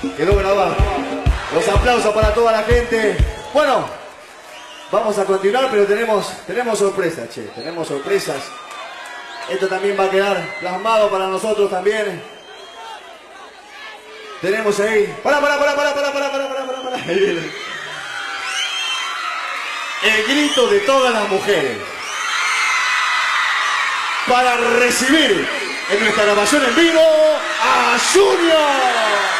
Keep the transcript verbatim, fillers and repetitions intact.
Quedó grabado. Los aplausos para toda la gente. Bueno, vamos a continuar, pero tenemos, tenemos sorpresas, che. Tenemos sorpresas. Esto también va a quedar plasmado para nosotros también. Tenemos ahí. Para, para, para, para, para, para, para, para, para, para. Ahí viene. El grito de todas las mujeres. Para recibir en nuestra grabación en vivo a Junior.